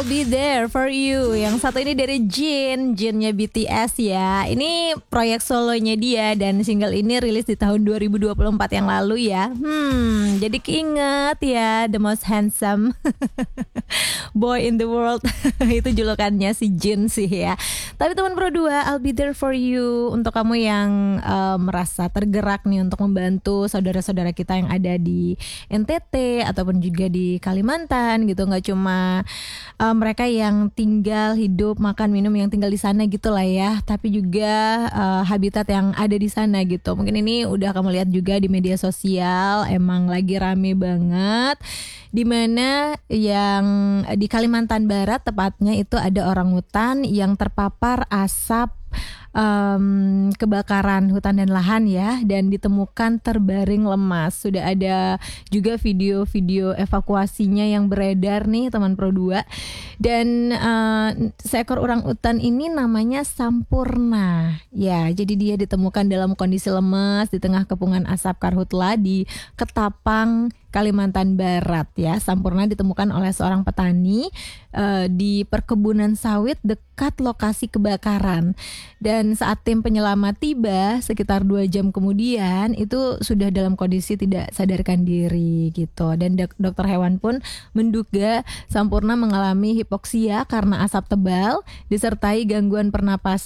I'll Be There For You. Yang satu ini dari Jinnya BTS ya. Ini proyek solonya dia dan single ini rilis di tahun 2024 yang lalu ya. Jadi keinget ya, the most handsome boy in the world. Itu julukannya si Jin sih ya. Tapi teman Pro 2, I'll Be There For You untuk kamu yang merasa tergerak nih untuk membantu saudara-saudara kita yang ada di NTT ataupun juga di Kalimantan gitu. Nggak cuma mereka yang tinggal, hidup, makan, minum yang tinggal di sana gitu lah ya, tapi juga habitat yang ada di sana gitu. Mungkin ini udah kamu lihat juga di media sosial, emang lagi rame banget. Dimana yang di Kalimantan Barat tepatnya itu ada orangutan yang terpapar asap kebakaran hutan dan lahan ya, dan ditemukan terbaring lemas. Sudah ada juga video-video evakuasinya yang beredar nih teman Pro 2. Dan seekor orangutan ini namanya Sampurna. Ya, jadi dia ditemukan dalam kondisi lemas di tengah kepungan asap karhutla di Ketapang, Kalimantan Barat ya. Sampurna ditemukan oleh seorang petani di perkebunan sawit dekat lokasi kebakaran. Dan saat tim penyelamat tiba sekitar 2 jam kemudian itu sudah dalam kondisi tidak sadarkan diri gitu. Dan dokter hewan pun menduga Sampurna mengalami hipoksia karena asap tebal disertai gangguan pernapasan